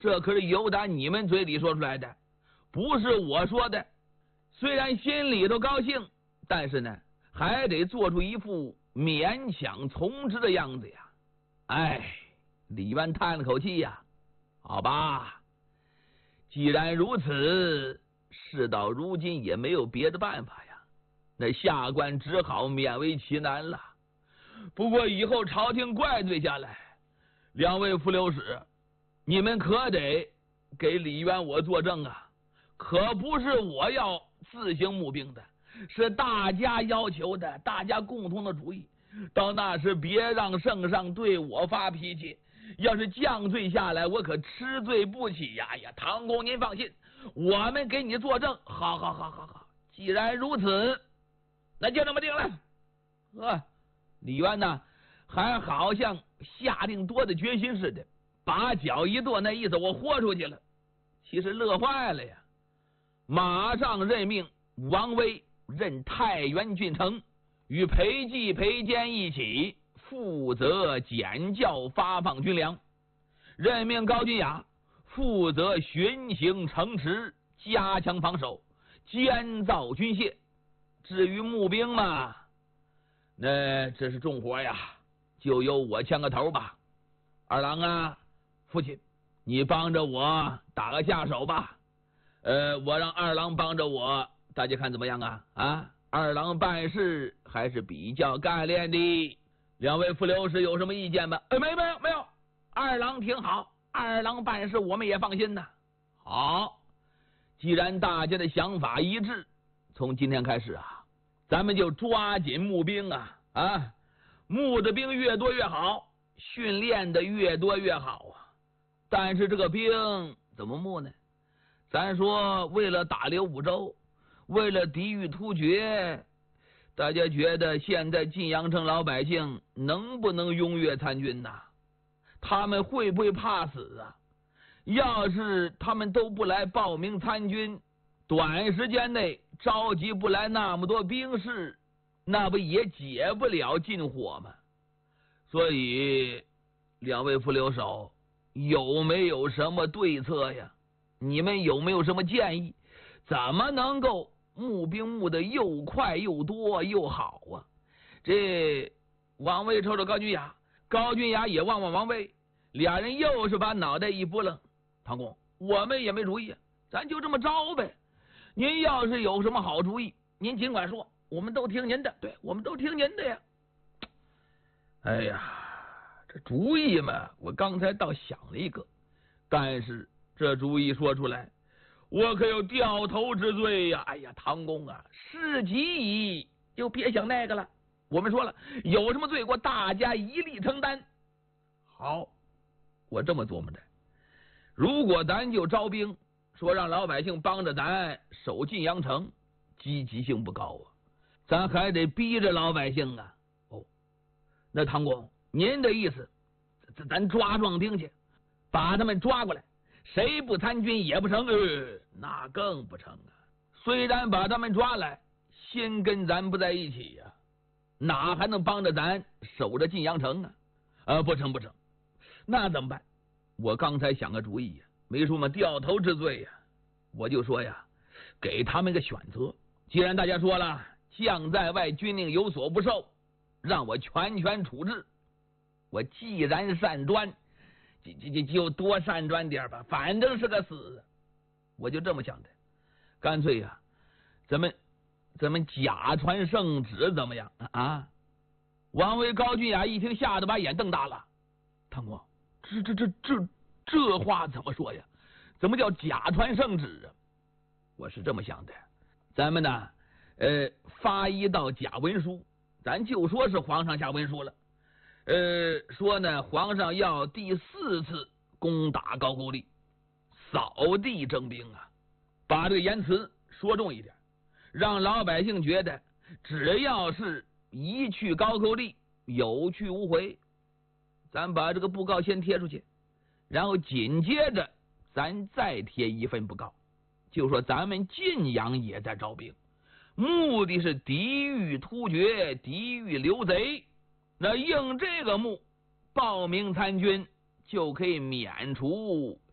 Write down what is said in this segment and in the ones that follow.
这可是由打你们嘴里说出来的，不是我说的。虽然心里头高兴，但是呢，还得做出一副勉强从之的样子呀。哎，李渊叹了口气呀，好吧，既然如此，事到如今也没有别的办法呀，那下官只好勉为其难了。不过以后朝廷怪罪下来，两位副流使，你们可得给李渊我作证啊，可不是我要自行募兵的，是大家要求的，大家共同的主意。到那时别让圣上对我发脾气，要是降罪下来，我可吃罪不起呀！呀，唐公您放心，我们给你作证。好，既然如此，那就这么定了。李渊呢，还好像下定多的决心似的，把脚一跺，那意思我豁出去了。其实乐坏了呀，马上任命王威任太原郡丞，与裴寂、裴坚一起负责检校发放军粮，任命高君雅负责巡行城池，加强防守，监造军械。至于募兵嘛，那这是重活呀，就由我牵个头吧。二郎啊，父亲，你帮着我打个下手吧。我让二郎帮着我，大家看怎么样啊？二郎办事还是比较干练的，两位副流使有什么意见吗？没有，二郎挺好，二郎办事我们也放心呐。好，既然大家的想法一致，从今天开始啊，咱们就抓紧募兵啊！募的兵越多越好，训练的越多越好啊。但是这个兵怎么募呢？咱说为了打刘武周，为了抵御突厥，大家觉得现在晋阳城老百姓能不能踊跃参军呐？他们会不会怕死啊？要是他们都不来报名参军，短时间内召集不来那么多兵士，那不也解不了禁火吗？所以两位副留守有没有什么对策呀？你们有没有什么建议？怎么能够募兵募的又快又多又好啊？这王威瞅瞅高君雅，高君雅也望望王威，俩人又是把脑袋一拨楞。唐公，我们也没主意，咱就这么着呗。您要是有什么好主意，您尽管说，我们都听您的。对，我们都听您的呀。哎呀，这主意嘛，我刚才倒想了一个，但是这主意说出来，我可有掉头之罪呀！哎呀，唐公啊，事急矣，就别想那个了。我们说了，有什么罪过，大家一力承担。好，我这么琢磨的。如果咱就招兵，说让老百姓帮着咱守晋阳城，积极性不高啊，咱还得逼着老百姓啊。哦，那唐公，您的意思，咱抓壮丁去，把他们抓过来，谁不参军也不成？那更不成啊！虽然把他们抓来，心跟咱不在一起呀，哪还能帮着咱守着晋阳城啊？不成，那怎么办？我刚才想个主意呀，没说嘛，掉头之罪呀。我就说呀，给他们个选择。既然大家说了，将在外，军令有所不受，让我全权处置。我既然善专，就多善专点吧，反正是个死。我就这么想的，干脆呀，咱们假传圣旨怎么样啊？王维、高君雅一听，吓得把眼瞪大了。唐公，这话怎么说呀？怎么叫假传圣旨啊？我是这么想的，咱们呢，发一道假文书，咱就说是皇上下文书了。说呢，皇上要第4次攻打高句丽，扫地征兵啊，把这个言辞说重一点，让老百姓觉得只要是一去高句丽，有去无回。咱把这个布告先贴出去，然后紧接着咱再贴一份布告，就说咱们晋阳也在招兵，目的是抵御突厥，抵御刘贼。那应这个目，报名参军就可以免除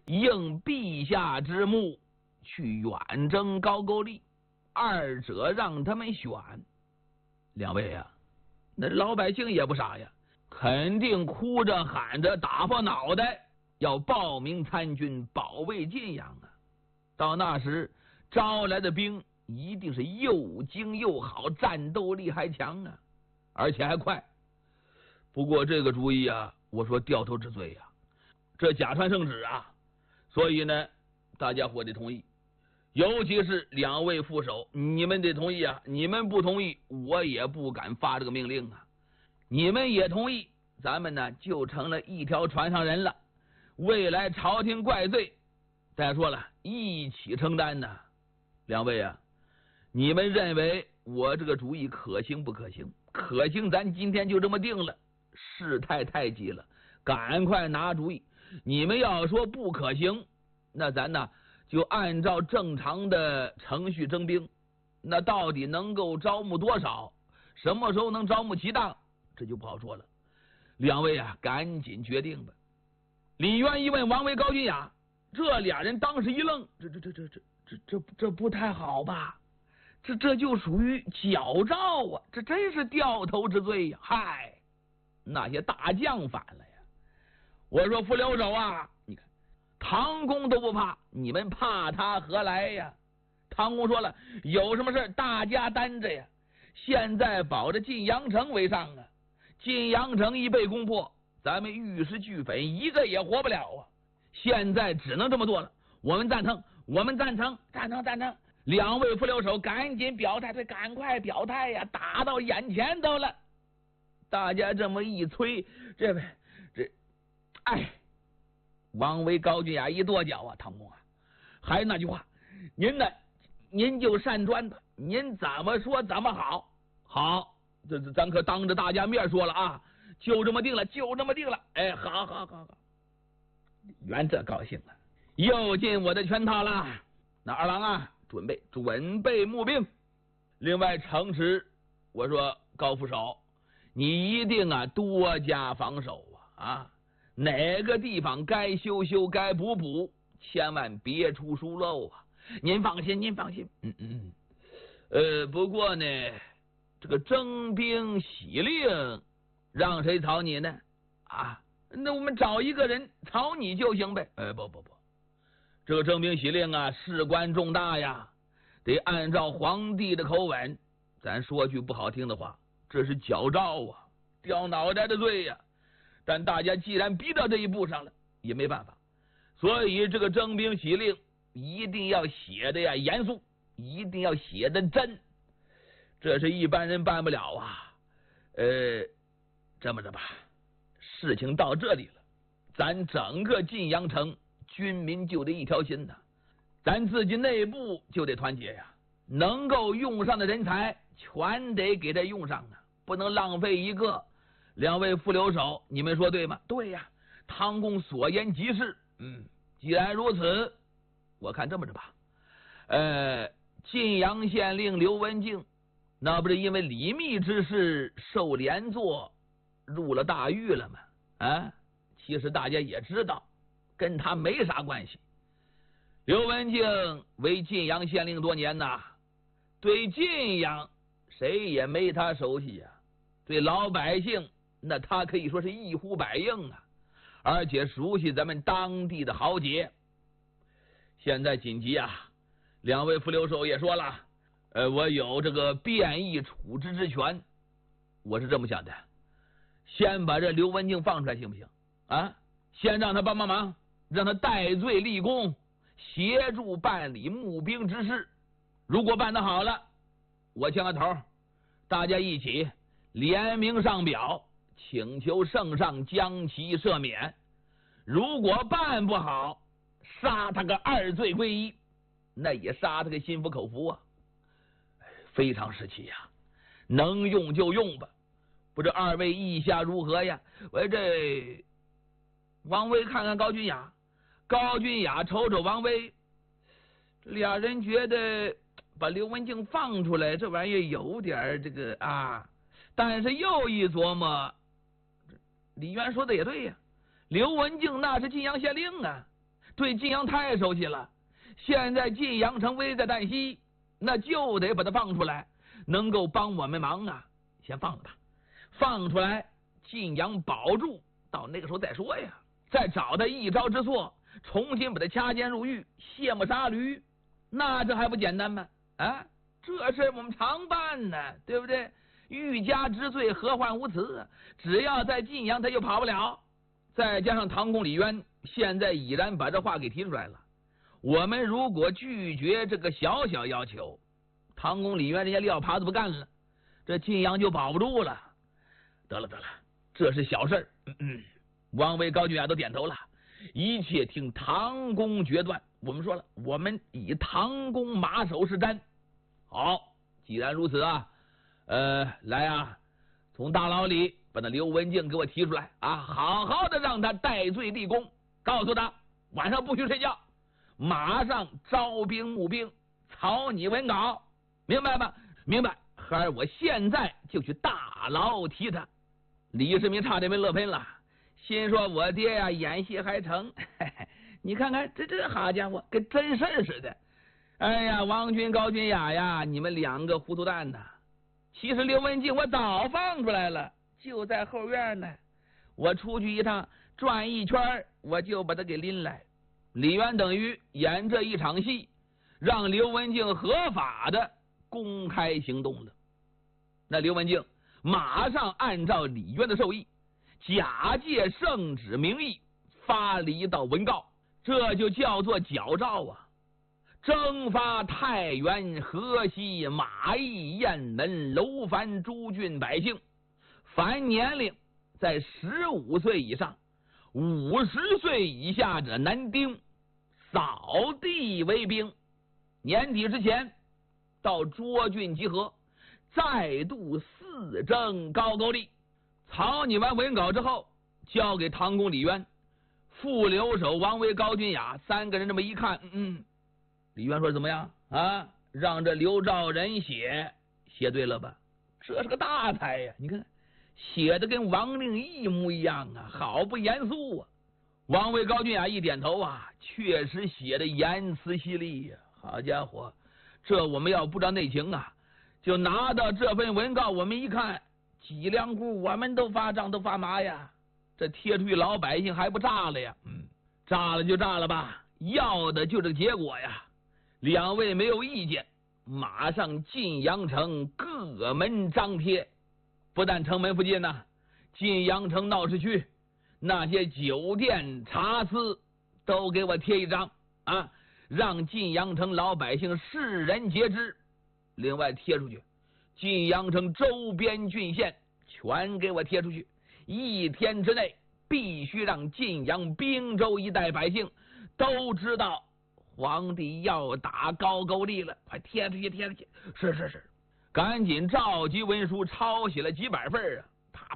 应陛下之目去远征高句丽，二者让他们选。两位呀，那老百姓也不傻呀，肯定哭着喊着打破脑袋要报名参军保卫晋阳啊！到那时招来的兵一定是又精又好，战斗力还强啊，而且还快。不过这个主意啊，我说掉头之罪呀，这假传圣旨啊，所以呢，大家伙得同意，尤其是两位副手，你们得同意啊！你们不同意，我也不敢发这个命令啊！你们也同意，咱们呢就成了一条船上人了。未来朝廷怪罪，再说了，一起承担呢。两位啊，你们认为我这个主意可行不可行？可行，咱今天就这么定了。事态太急了，赶快拿主意。你们要说不可行，那咱呢就按照正常的程序征兵。那到底能够招募多少？什么时候能招募齐当？这就不好说了。两位啊，赶紧决定吧。李渊一问王维、高君雅，这俩人当时一愣，这不太好吧？这就属于矫诏啊！这真是掉头之罪呀！嗨，那些大将反了呀！我说副留守啊，你看唐公都不怕，你们怕他何来呀？唐公说了，有什么事大家担着呀。现在保着晋阳城为上啊，晋阳城一被攻破，咱们玉石俱焚，一个也活不了啊！现在只能这么做了。我们赞成，我们赞成，赞成！两位副留守赶紧表态，对，赶快表态呀！打到眼前头了。大家这么一催，王维、高君雅一跺脚啊，唐公啊，还是那句话，您就善专吧，您怎么说怎么好。好，咱可当着大家面说了啊，就这么定了。哎，好，元这高兴了，又进我的圈套了。那二郎啊，准备募兵。另外城池，我说高副手，你一定啊多加防守啊，哪个地方该修该补，千万别出疏漏啊！您放心。不过呢，这个征兵喜令让谁草拟呢？啊，那我们找一个人草拟就行呗。不，这个征兵喜令啊，事关重大呀，得按照皇帝的口吻。咱说句不好听的话，这是矫诏啊，掉脑袋的罪呀。但大家既然逼到这一步上了，也没办法。所以这个征兵喜令一定要写的呀严肃，一定要写的真，这是一般人办不了啊。这么着吧，事情到这里了，咱整个晋阳城军民就得一条心呐，咱自己内部就得团结呀，能够用上的人才全得给他用上啊，不能浪费一个。两位副留守，你们说对吗？对呀，唐公所言极是。既然如此，我看这么着吧，晋阳县令刘文静，那不是因为李密之事受连坐入了大狱了吗？其实大家也知道，跟他没啥关系。刘文静为晋阳县令多年呐，对晋阳谁也没他熟悉呀，对老百姓那他可以说是一呼百应啊，而且熟悉咱们当地的豪杰。现在紧急啊，两位副留守也说了，我有这个变异处置之权。我是这么想的，先把这刘文静放出来行不行啊？先让他帮忙，让他戴罪立功，协助办理募兵之事。如果办得好了，我牵个头，大家一起联名上表，请求圣上将其赦免。如果办不好，杀他个二罪归一，那也杀他个心服口服啊！非常时期呀，能用就用吧。不知二位意下如何呀？我这王威看看高君雅，高君雅瞅瞅王威，俩人觉得把刘文静放出来，这玩意儿有点这个啊。但是又一琢磨，李渊说的也对呀，刘文静那是晋阳县令啊， 对晋阳太熟悉了。现在晋阳城危在旦夕，那就得把他放出来，能够帮我们忙啊！先放了吧，放出来，晋阳保住，到那个时候再说呀。再找他一招之错，重新把他掐尖入狱，卸磨杀驴，那这还不简单吗？啊，这事我们常办呢，对不对？欲加之罪，何患无辞？只要在晋阳，他就跑不了。再加上唐公李渊现在已然把这话给提出来了，我们如果拒绝这个小小要求，唐公李渊人家撂耙子不干了，这晋阳就保不住了。得了，这是小事。王维、高君雅都点头了，一切听唐公决断。我们说了，我们以唐公马首是瞻。好，既然如此啊，来啊，从大牢里把那刘文静给我提出来啊，好好的让他戴罪立功，告诉他晚上不许睡觉，马上招兵募兵，草拟文稿，明白吗？明白。孩儿，我现在就去大牢提他。李世民差点没乐喷了，心说我爹呀，演戏还成。你看看这好家伙，跟真事儿似的。哎呀，王军、高君雅呀，你们两个糊涂蛋呐！其实刘文静我早放出来了，就在后院呢。我出去一趟，转一圈，我就把他给拎来。李渊等于演这一场戏，让刘文静合法的公开行动了。那刘文静马上按照李渊的授意，假借圣旨名义发了一道文告，这就叫做矫诏啊。征发太原、河西、马邑、雁门、楼烦诸郡百姓，凡年龄在15岁以上、50岁以下者男丁，扫地为兵。年底之前到涿郡集合，再度4征高句丽。草拟完文稿之后，交给唐公李渊、副留守王维、高君雅3个人这么一看，李渊说怎么样啊？让这刘兆仁写对了吧？这是个大才呀！你看写的跟王令一模一样啊，好不严肃啊！王维、高君雅一点头啊，确实写的言辞犀利呀！好家伙，这我们要不知道内情啊，就拿到这份文告，我们一看，脊梁骨我们都发胀都发麻呀！这贴出去老百姓还不炸了呀？炸了就炸了吧，要的就这个结果呀！两位没有意见，马上晋阳城各门张贴，不但城门附近呢，晋阳城闹市区那些酒店茶肆都给我贴一张啊，让晋阳城老百姓世人皆知。另外贴出去，晋阳城周边郡县全给我贴出去，1天之内必须让晋阳、滨州一带百姓都知道皇帝要打高句丽了，快贴出去，贴出去！是，赶紧召集文书，抄写了几百份啊！啪，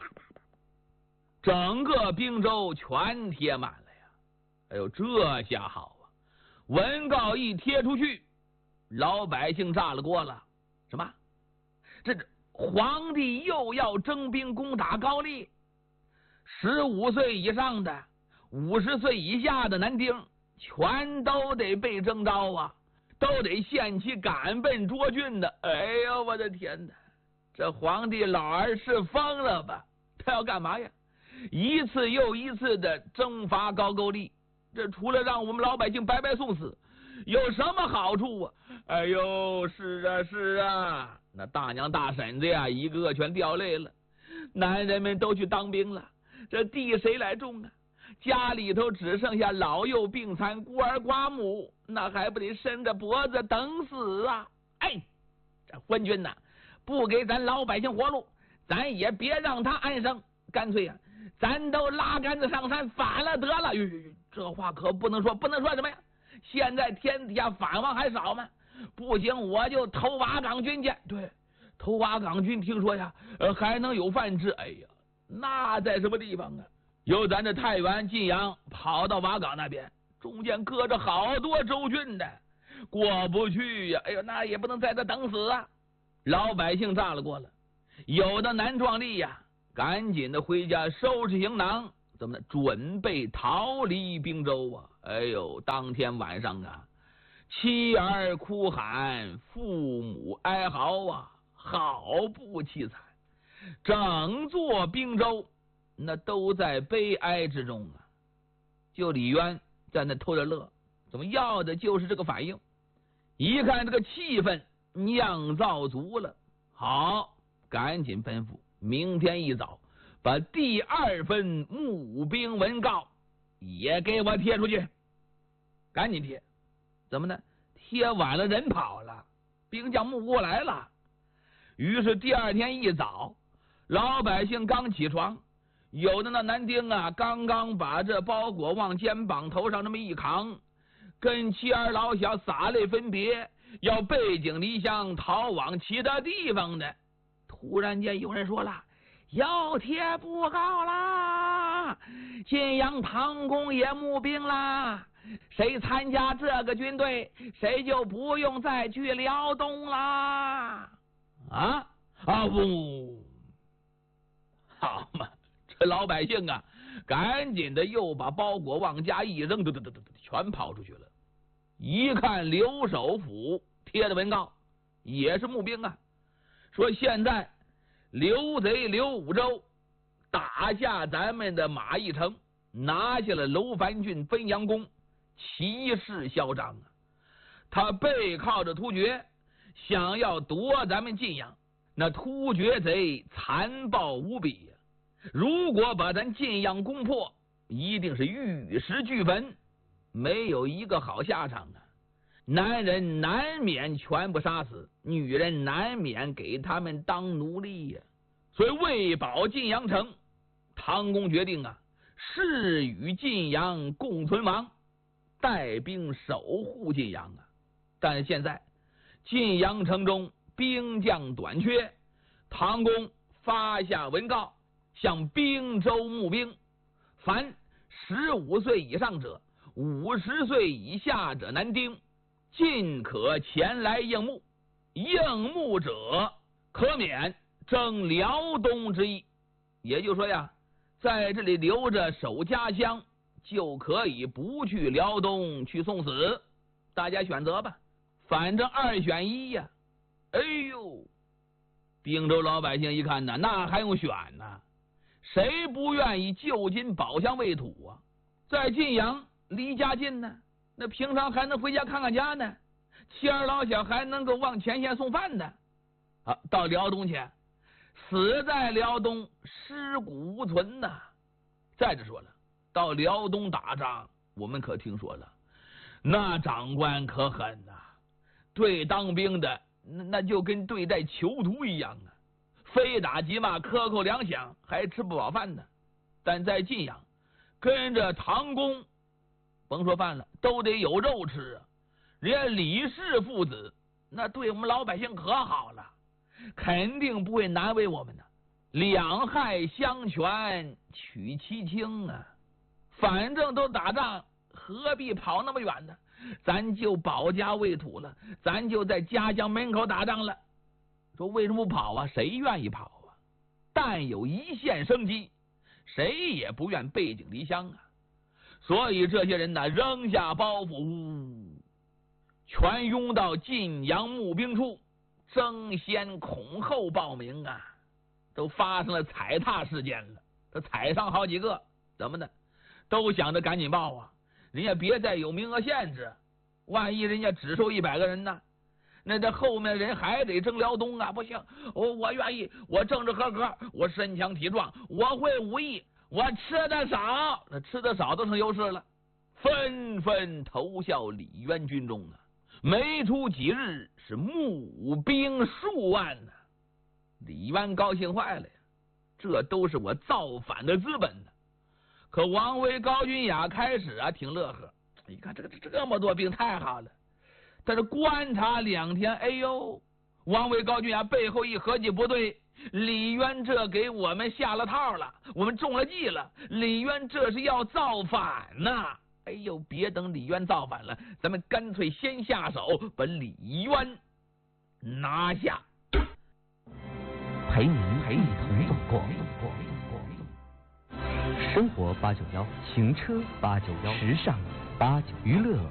整个滨州全贴满了呀！哎呦，这下好啊！文告一贴出去，老百姓炸了锅了。什么？这皇帝又要征兵攻打高丽？15岁以上的、50岁以下的男丁全都得被征召啊，都得献起赶奔涿郡的。哎呦，我的天哪！这皇帝老儿是疯了吧？他要干嘛呀？一次又一次的征伐高句丽，这除了让我们老百姓白白送死，有什么好处啊？哎呦，是啊，那大娘大婶子呀，一个个全掉泪了。男人们都去当兵了，这地谁来种啊？家里头只剩下老幼病残、孤儿寡母，那还不得伸着脖子等死啊？哎，这昏君呐，不给咱老百姓活路，咱也别让他安生，干脆呀，咱都拉杆子上山反了得了。这话可不能说，不能说什么呀？现在天底下反王还少吗？不行，我就投瓦岗军去。对，投瓦岗军，听说呀，还能有饭吃。哎呀，那在什么地方啊？由咱这太原、晋阳跑到瓦岗那边，中间隔着好多州郡的，过不去呀！哎呦，那也不能在这等死啊！老百姓炸了锅了，有的男壮力呀，赶紧的回家收拾行囊， 怎么的？准备逃离滨州啊！哎呦，当天晚上啊，妻儿哭喊，父母哀嚎啊，好不凄惨！整座滨州那都在悲哀之中啊。就李渊在那偷着乐，怎么要的就是这个反应？一看这个气氛酿造足了，好，赶紧吩咐，明天一早把第2份募兵文告也给我贴出去，赶紧贴。怎么呢？贴晚了人跑了，兵将募不过来了。于是第2天一早，老百姓刚起床，有的那男丁啊，刚刚把这包裹往肩膀头上那么一扛，跟妻儿老小洒泪分别，要背井离乡逃往其他地方的。突然间有人说了，要贴布告啦，晋阳唐公也募兵啦，谁参加这个军队，谁就不用再去辽东啦。不，好嘛，这老百姓啊，赶紧的又把包裹往家一扔，全跑出去了。一看刘守府贴的文告，也是募兵啊，说现在刘贼刘武周打下咱们的马邑城，拿下了楼烦郡汾阳宫，气势嚣张啊！他背靠着突厥，想要夺咱们晋阳。那突厥贼残暴无比呀！如果把咱晋阳攻破，一定是玉石俱焚，没有一个好下场啊！男人难免全部杀死，女人难免给他们当奴隶呀！所以为保晋阳城，唐公决定啊，誓与晋阳共存亡，带兵守护晋阳啊！但是现在晋阳城中兵将短缺，唐公发下文告，向滨州募兵，凡15岁以上者、50岁以下者男丁，尽可前来应募，应募者可免征辽东之役。也就是说呀，在这里留着守家乡，就可以不去辽东去送死，大家选择吧，反正2选1呀。哎呦，滨州老百姓一看呢，那还用选呢？谁不愿意就近保乡卫土啊？在晋阳离家近呢，那平常还能回家看看家呢，妻儿老小还能够往前线送饭呢。到辽东去，死在辽东，尸骨无存呐。再者说了，到辽东打仗，我们可听说了，那长官可狠呐，对当兵的那就跟对待囚徒一样啊，非打即骂，克扣粮饷，还吃不饱饭呢。但在晋阳跟着唐公，甭说饭了，都得有肉吃啊。人家李氏父子那对我们老百姓可好了，肯定不会难为我们的。两害相权取其轻啊，反正都打仗，何必跑那么远呢？咱就保家卫土了，咱就在家乡门口打仗了。说为什么不跑啊？谁愿意跑啊？但有一线生机，谁也不愿背井离乡啊。所以这些人呢，扔下包袱，全拥到晋阳募兵处，争先恐后报名啊！都发生了踩踏事件了，都踩上好几个，怎么的？都想着赶紧报啊！人家别再有名额限制，万一人家只收100个人呢？那这后面人还得征辽东啊！不行，我愿意，我政治合格，我身强体壮，我会武艺，我吃的少，那吃的少都成优势了，纷纷投效李渊军中啊！没出几日，是募兵数万呢。李渊高兴坏了呀，这都是我造反的资本呢。可王维、高君雅开始啊挺乐呵，你看这么多兵太好了。但是观察2天，哎呦，王维、高君雅背后一合计，不对，李渊这给我们下了套了，我们中了计了。李渊这是要造反呐！哎呦，别等李渊造反了，咱们干脆先下手，把李渊拿下。 陪您一同走过生活891，行车891，时尚891，娱乐